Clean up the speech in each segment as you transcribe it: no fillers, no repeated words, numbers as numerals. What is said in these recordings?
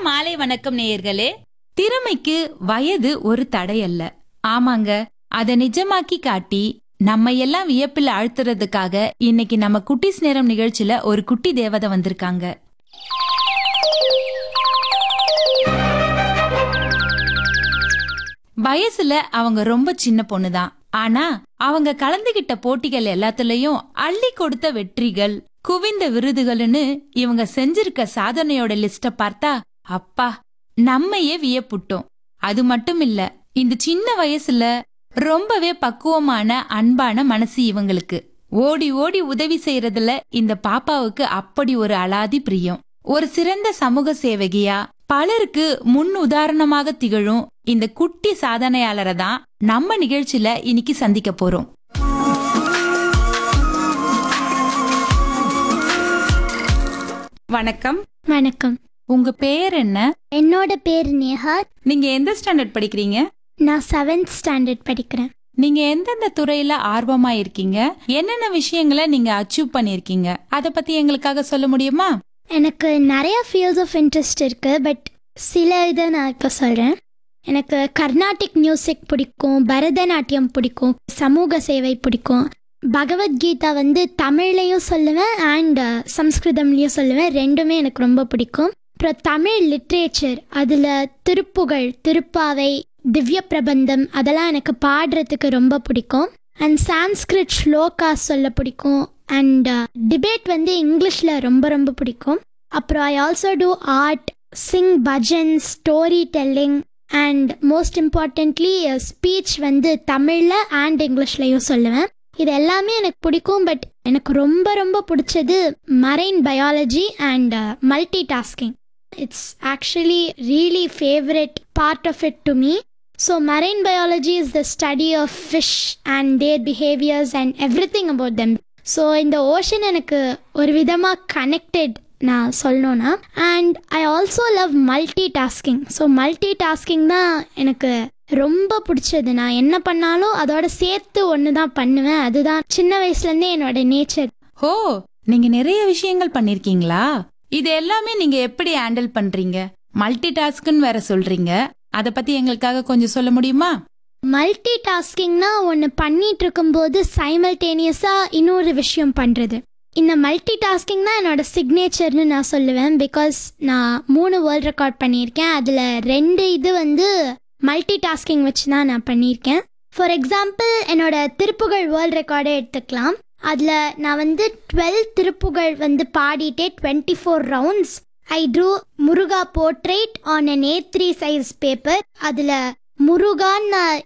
மாலை வணக்கம் நேயர்களே. திறமைக்கு வயது ஒரு தடை அல்ல. ஆமாங்க, அதை நிஜமாக்கி காட்டி நம்ம எல்லாம் வியப்பில் ஆழ்த்துறதுக்காக இன்னைக்கு நம்ம குட்டிஸ் நேரம் நிகழ்ச்சியில ஒரு குட்டி தேவதை வந்திருக்காங்க. வயசுல அவங்க ரொம்ப சின்ன பொண்ணுதான். ஆனா அவங்க கலந்துகிட்ட போட்டிகள் எல்லாத்துலயும் அள்ளி கொடுத்த வெற்றிகள், குவிந்த விருதுகள்னு இவங்க செஞ்சிருக்க சாதனையோட லிஸ்ட பார்த்தா அப்பா நம்மையே வியப்புட்டோம். அது மட்டும் இல்ல, இந்த சின்ன வயசுல ரொம்பவே பக்குவமான அன்பான மனசு இவங்களுக்கு. ஓடி ஓடி உதவி செய்யறதுல இந்த பாப்பாவுக்கு அப்படி ஒரு அலாதி பிரியம். ஒரு சிறந்த சமூக சேவகியா பலருக்கு முன் உதாரணமாக திகழும் இந்த குட்டி சாதனையாளரை தான் நம்ம நிகழ்ச்சியில இன்னைக்கு சந்திக்க போறோம். வணக்கம். வணக்கம். உங்க பேர் என்ன? என்னோட பேர் நேஹா. நீங்க எந்த ஸ்டாண்டர்ட் படிக்கிறீங்க? நான் 7th ஸ்டாண்டர்ட் படிக்கிறேன். நீங்க எந்தெந்த துறையில ஆர்வமா இருக்கீங்க? என்னென்ன விஷயங்களை நீங்க அச்சீவ் பண்ணிருக்கீங்க? அத பத்தி எங்களுக்காக சொல்ல முடியுமா? எனக்கு நிறைய ஃபீல்ட்ஸ் ஆஃப் இன்ட்ரெஸ்ட் இருக்கு. பட் சில இதை நான் இப்போ சொல்கிறேன். எனக்கு கர்நாடிக் மியூசிக் பிடிக்கும், பரதநாட்டியம் பிடிக்கும், சமூக சேவை பிடிக்கும். பகவத்கீதா தமிழ்லையும் சொல்லுவேன் அண்ட் சம்ஸ்கிருதம்லையும் சொல்லுவேன். ரெண்டுமே எனக்கு ரொம்ப பிடிக்கும். அப்புறம் தமிழ் லிட்ரேச்சர், அதில் திருப்புகழ், திருப்பாவை, திவ்ய பிரபந்தம் அதெல்லாம் எனக்கு பாடுறதுக்கு ரொம்ப பிடிக்கும். அண்ட் சான்ஸ்கிரிட் ஸ்லோகா சொல்ல பிடிக்கும். அண்ட் டிபேட் இங்கிலீஷில் ரொம்ப ரொம்ப பிடிக்கும். அப்புறம் I also do art, Singh bhajan, story telling and most importantly speech தமிழில் அண்ட் இங்கிலீஷ்லையும் சொல்லுவேன். இது எல்லாமே எனக்கு பிடிக்கும். பட் எனக்கு ரொம்ப ரொம்ப பிடிச்சது marine biology and multi tasking. It's actually really favourite part of it to me. So marine biology is the study of fish and their behaviors and everything about them. So in the ocean எனக்கு ஒரு விதமாக connected நான் சொல்லணும்னா. And I also love multi tasking. So multi tasking தான் எனக்கு ரொம்ப பிடிச்சது. நான் என்ன பண்ணாலும் அதோட சேர்த்து ஒன்று தான் பண்ணுவேன். அதுதான் சின்ன வயசுலேருந்தே என்னோட நேச்சர். ஓ, நீங்க நிறைய விஷயங்கள் பண்ணிருக்கீங்களா? இது எல்லாமே நீங்க எப்படி ஹேண்டில் பண்றீங்க? மல்டி டாஸ்க்னு வேற சொல்றீங்க, அதை பத்தி எங்களுக்காக கொஞ்சம் சொல்ல முடியுமா? மல்டி டாஸ்கிங்னா ஒன்று பண்ணிட்டு இருக்கும்போது சைமல்டேனியஸாக இன்னொரு விஷயம் பண்ணுறது. இந்த மல்டி டாஸ்கிங் தான் என்னோட சிக்னேச்சர்னு நான் சொல்லுவேன். பிகாஸ் நான் 3 வேர்ல்ட் ரெக்கார்ட் பண்ணியிருக்கேன். அதில் 2 இது மல்டி டாஸ்கிங் வச்சு தான் நான் பண்ணியிருக்கேன். ஃபார் எக்ஸாம்பிள், என்னோட திருப்புகழ் வேர்ல்ட் ரெக்கார்டை எடுத்துக்கலாம். அதில் நான் 12 திருப்புகழ் பாடிட்டே 24 rounds. I drew Muruga portrait on an A3 size paper. அதில் முருகான்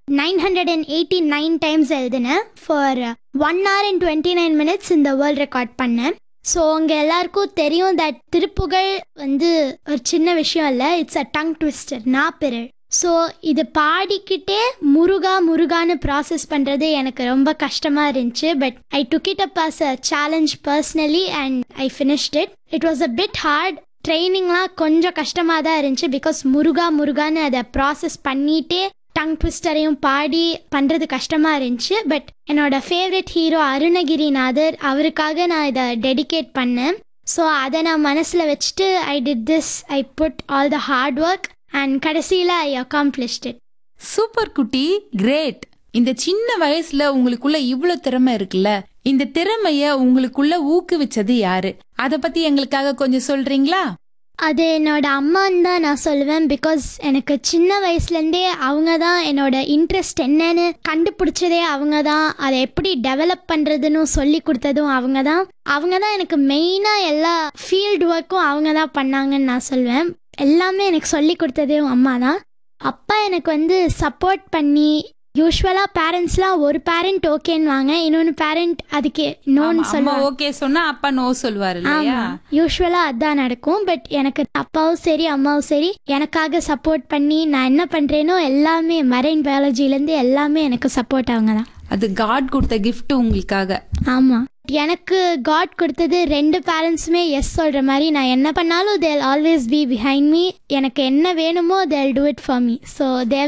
989 டைம்ஸ் எழுதினேன். ஃபார் 1 hour and 29 minutes இந்த வேர்ல்ட் ரெக்கார்ட் பண்ணேன். ஸோ உங்கள் எல்லாருக்கும் தெரியும் தட் திருப்புகழ் ஒரு சின்ன விஷயம் இல்லை, it's a tongue twister, நாப்பிரள். So இது பாடிக்கிட்டே முருகா முருகான்னு ப்ராசஸ் பண்ணுறது எனக்கு ரொம்ப கஷ்டமாக இருந்துச்சு. But I took it up as a challenge personally and I finished it. It was a bit heart. ட்ரைனிங்லாம் கொஞ்சம் கஷ்டமாக தான் இருந்துச்சு. பிகாஸ் முருகா முருகான்னு அதை ப்ராசஸ் பண்ணிகிட்டே டங் ட்விஸ்டரையும் பாடி பண்ணுறது கஷ்டமாக இருந்துச்சு. பட் என்னோட ஃபேவரட் ஹீரோ அருணகிரிநாதர், அவருக்காக நான் இதை டெடிகேட் பண்ணேன். ஸோ அதை நான் மனசில் வச்சுட்டு I did this, I put all the hard work and கடைசியில் ஐ அக்காம்ப்ளிஷ்ட் இட். சூப்பர் குட்டி, கிரேட். இந்த சின்ன வயசுல உங்களுக்குள்ள இவ்ளோ திறமை இருக்குல்ல, இந்த திறமைய உங்களுக்குள்ள ஊக்குவிச்சது யாரு? அத பத்தி எங்களுக்காக கொஞ்சம் சொல்றீங்களா? அது என்னோட அம்மான்னு தான் நான் சொல்லுவேன். பிகாஸ் எனக்கு சின்ன வயசுலேருந்தே அவங்க தான் என்னோட இன்ட்ரெஸ்ட் என்னன்னு கண்டுபிடிச்சதே அவங்க தான். அதை எப்படி டெவலப் பண்ணுறதுன்னு சொல்லி கொடுத்ததும் அவங்க தான். அவங்க தான் எனக்கு மெயினாக எல்லா ஃபீல்டு ஒர்க்கும் அவங்க தான் பண்ணாங்கன்னு நான் சொல்வேன். எல்லாமே எனக்கு சொல்லி கொடுத்ததும் அம்மா தான். அப்பா எனக்கு சப்போர்ட் பண்ணி, யூஸ்வலா பேரண்ட்ஸ்லாம் ஒரு பேரண்ட் ஓகேன்னுவாங்க, இன்னொன்று பேரண்ட் அதுக்கு நோன்னு சொல்லுவாங்க. ஓகே சொன்னா அப்பா நோ சொல்வாரு இல்லையா? யூஸ்வலா அதான் நடக்கும். பட் எனக்கு அப்பாவும் சரி அம்மாவும் சரி எனக்காக சப்போர்ட் பண்ணி நான் என்ன பண்றேனோ எல்லாமே மரைன் பயாலஜிலேருந்து எல்லாமே எனக்கு சப்போர்ட் அவங்க தான். அது காட் கொடுத்த கிஃப்ட் உங்களுக்காக. ஆமா, எனக்கு காட் கொடுத்தது. 2 பேரண்ட்ஸுமே எஸ் சொல்ற மாதிரி. நான் என்ன பண்ணாலும் they'll always be behind me. எனக்கு என்ன வேணுமோ they'll do it for me. So they